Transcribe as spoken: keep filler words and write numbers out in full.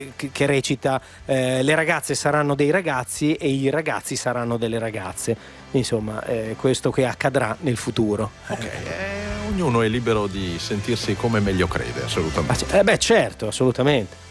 che, che recita eh, le ragazze saranno dei ragazzi e i ragazzi saranno delle ragazze. Insomma, eh, questo che accadrà nel futuro. Ok, eh, ognuno è libero di sentirsi come meglio crede, assolutamente. Eh beh, certo, assolutamente.